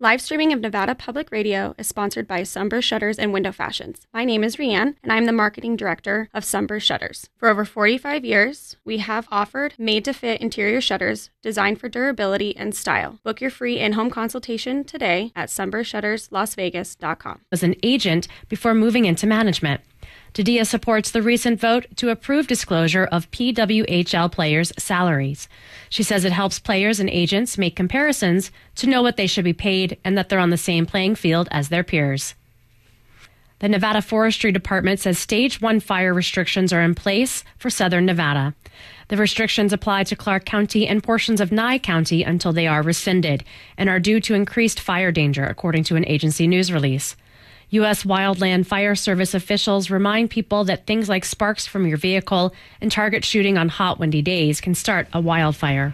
Live streaming of Nevada Public Radio is sponsored by Sunburst Shutters and Window Fashions. My name is Rianne, and I'm the marketing director of Sunburst Shutters. For over 45 years, we have offered made-to-fit interior shutters designed for durability and style. Book your free in-home consultation today at sunburstshutterslasvegas.com. As an agent before moving into management. DeDia supports the recent vote to approve disclosure of PWHL players' salaries. She says it helps players and agents make comparisons to know what they should be paid and that they're on the same playing field as their peers. The Nevada Forestry Department says Stage 1 fire restrictions are in place for southern Nevada. The restrictions apply to Clark County and portions of Nye County until they are rescinded and are due to increased fire danger, according to an agency news release. U.S. Wildland Fire Service officials remind people that things like sparks from your vehicle and target shooting on hot, windy days can start a wildfire.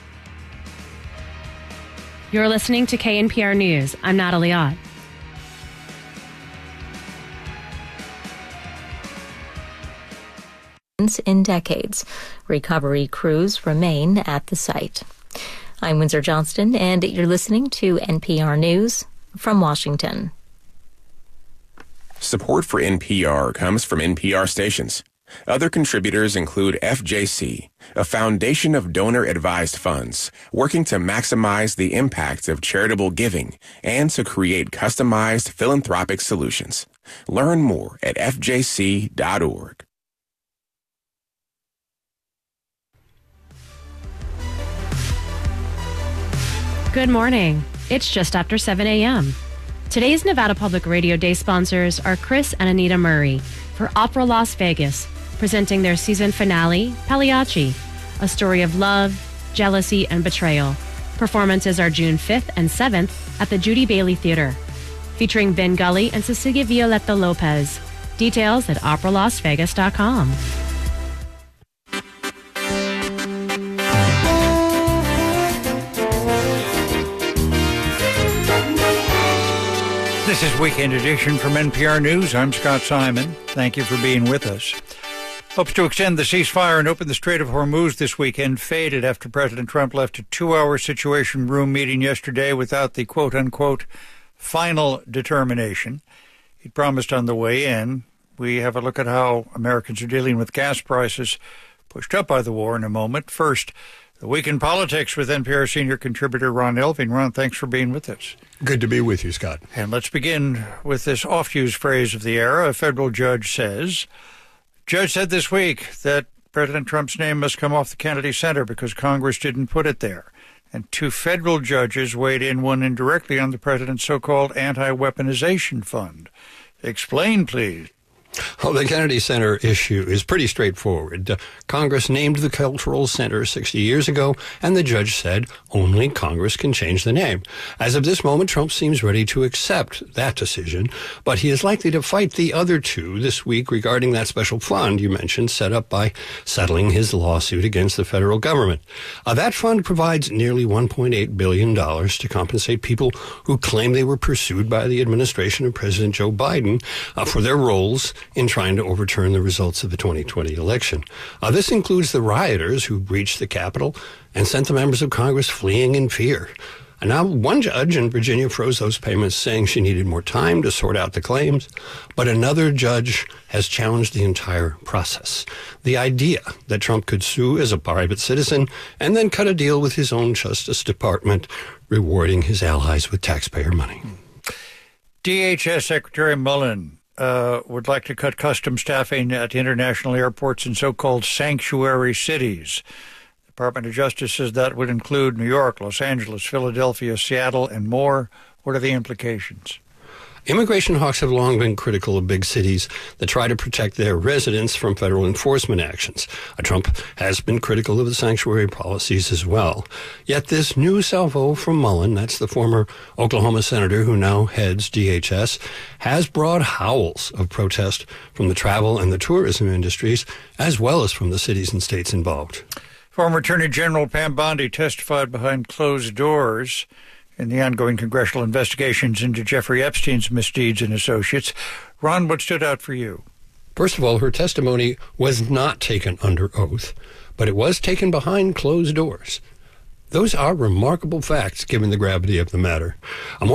You're listening to KNPR News. I'm Natalie Ott. In decades, recovery crews remain at the site. I'm Windsor Johnston, and you're listening to NPR News from Washington. Support for NPR comes from NPR stations. Other contributors include FJC, a foundation of donor-advised funds working to maximize the impact of charitable giving and to create customized philanthropic solutions. Learn more at fjc.org. Good morning. It's just after 7 a.m. Today's Nevada Public Radio Day sponsors are Chris and Anita Murray for Opera Las Vegas, presenting their season finale, Pagliacci, a story of love, jealousy, and betrayal. Performances are June 5th and 7th at the Judy Bailey Theater, featuring Ben Gully and Cecilia Violeta Lopez. Details at operalasvegas.com. This is Weekend Edition from NPR News. I'm Scott Simon. Thank you for being with us. Hopes to extend the ceasefire and open the Strait of Hormuz this weekend faded after President Trump left a 2-hour Situation Room meeting yesterday without the quote-unquote final determination he promised on the way in. We have a look at how Americans are dealing with gas prices pushed up by the war in a moment. First, the Week in Politics with NPR senior contributor Ron Elving. Ron, thanks for being with us. Good to be with you, Scott. And let's begin with this oft-used phrase of the era. A federal judge said this week that President Trump's name must come off the Kennedy Center because Congress didn't put it there. And 2 federal judges weighed in, one indirectly, on the president's so-called anti-weaponization fund. Explain, please. Well, the Kennedy Center issue is pretty straightforward. Congress named the Cultural Center 60 years ago, and the judge said only Congress can change the name. As of this moment, Trump seems ready to accept that decision, but he is likely to fight the other 2 this week regarding that special fund you mentioned, set up by settling his lawsuit against the federal government. That fund provides nearly $1.8 billion to compensate people who claim they were pursued by the administration of President Joe Biden for their roles in trying to overturn the results of the 2020 election. This includes the rioters who breached the Capitol and sent the members of Congress fleeing in fear. And now one judge in Virginia froze those payments, saying she needed more time to sort out the claims. But another judge has challenged the entire process. The idea that Trump could sue as a private citizen and then cut a deal with his own Justice Department, rewarding his allies with taxpayer money. DHS Secretary Mullen would like to cut customs staffing at international airports in so-called sanctuary cities. The Department of Justice says that would include New York, Los Angeles, Philadelphia, Seattle, and more. What are the implications? Immigration hawks have long been critical of big cities that try to protect their residents from federal enforcement actions. Trump has been critical of the sanctuary policies as well. Yet this new salvo from Mullen, that's the former Oklahoma senator who now heads DHS, has brought howls of protest from the travel and the tourism industries, as well as from the cities and states involved. Former Attorney General Pam Bondi testified behind closed doors in the ongoing congressional investigations into Jeffrey Epstein's misdeeds and associates. Ron, what stood out for you? First of all, her testimony was not taken under oath, but it was taken behind closed doors. Those are remarkable facts, given the gravity of the matter.